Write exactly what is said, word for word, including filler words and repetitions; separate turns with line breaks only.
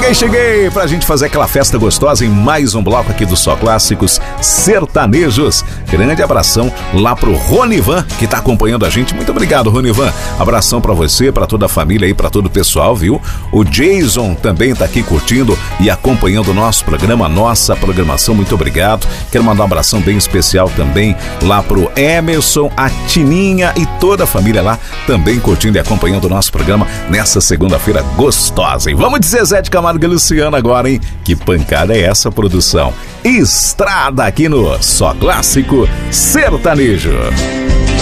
Cheguei, cheguei pra gente fazer aquela festa gostosa em mais um bloco aqui do Só Clássicos Sertanejos. Grande abração lá pro Ronivan, que tá acompanhando a gente. Muito obrigado, Ronivan. Abração pra você, pra toda a família aí, pra todo o pessoal, viu? O Jason também tá aqui curtindo e acompanhando o nosso programa, nossa programação. Muito obrigado. Quero mandar um abração bem especial também lá pro Emerson, a Tininha e toda a família lá também curtindo e acompanhando o nosso programa nessa segunda-feira gostosa, hein? Vamos dizer Zé de Camargo e Luciano agora, hein? Que pancada é essa, produção? Estrada aqui no Só Clássico Sertanejo.